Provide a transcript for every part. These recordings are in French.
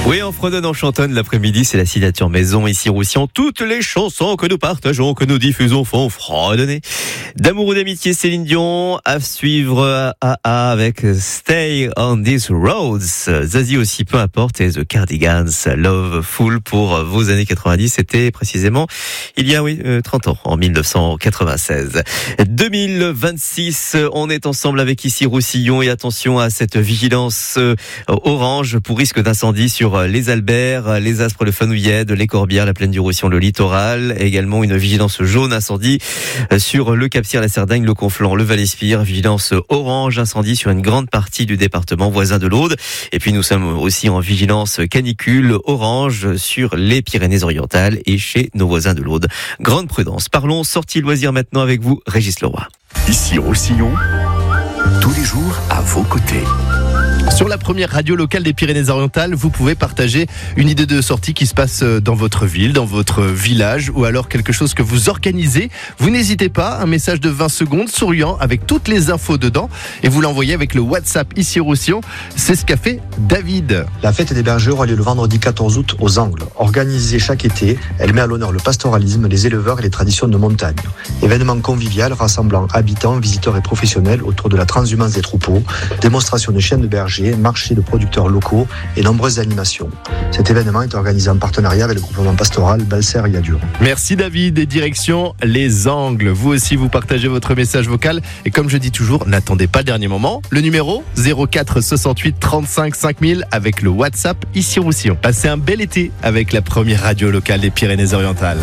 Oui, on fredonne, on chantonne l'après-midi, c'est la signature maison ici Roussillon. Toutes les chansons que nous partageons, que nous diffusons font fredonner. D'amour ou d'amitié, Céline Dion, à suivre avec Stay on These Roads. Zazie aussi, peu importe, et The Cardigans, Love Full pour vos années 90. C'était précisément il y a 30 ans, en 1996. 2026, on est ensemble avec ici Roussillon et attention à cette vigilance orange pour risque d'incendie sur les Alberts, les Aspres, le Fenouillède, les Corbières, la plaine du Roussillon, le littoral. Également une vigilance jaune incendie sur le Cap-Cyr, la Cerdagne, le Conflans, le Val-Espire. Vigilance orange incendie sur une grande partie du département voisin de l'Aude. Et puis nous sommes aussi en vigilance canicule orange sur les Pyrénées-Orientales et chez nos voisins de l'Aude. Grande prudence. Parlons sortie loisirs maintenant avec vous, Régis Leroy. Ici Roussillon, tous les jours à vos côtés. Sur la première radio locale des Pyrénées-Orientales, vous pouvez partager une idée de sortie qui se passe dans votre ville, dans votre village, ou alors quelque chose que vous organisez. Vous n'hésitez pas, un message de 20 secondes, souriant, avec toutes les infos dedans, et vous l'envoyez avec le WhatsApp ici Roussillon. C'est ce qu'a fait David. La fête des bergers aura lieu le vendredi 14 août aux Angles. Organisée chaque été, elle met à l'honneur le pastoralisme, les éleveurs et les traditions de montagne. Événement convivial rassemblant habitants, visiteurs et professionnels autour de la transhumance des troupeaux, démonstration de chiens de berger, marché de producteurs locaux et nombreuses animations. Cet événement est organisé en partenariat avec le groupement pastoral Balser-Yadur. Merci David et direction les Angles. Vous aussi vous partagez votre message vocal et comme je dis toujours, n'attendez pas le dernier moment. Le numéro 04 68 35 5000 avec le WhatsApp ici Roussillon. Passez un bel été avec la première radio locale des Pyrénées-Orientales.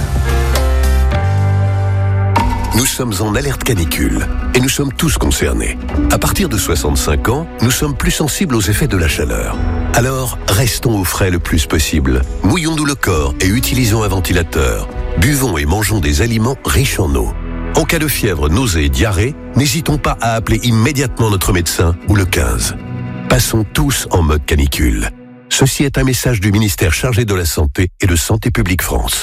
Nous sommes en alerte canicule et nous sommes tous concernés. À partir de 65 ans, nous sommes plus sensibles aux effets de la chaleur. Alors, restons au frais le plus possible. Mouillons-nous le corps et utilisons un ventilateur. Buvons et mangeons des aliments riches en eau. En cas de fièvre, nausées et diarrhée, n'hésitons pas à appeler immédiatement notre médecin ou le 15. Passons tous en mode canicule. Ceci est un message du ministère chargé de la Santé et de Santé publique France.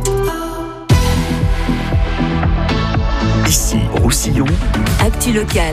Ici, Roussillon. Actu locale.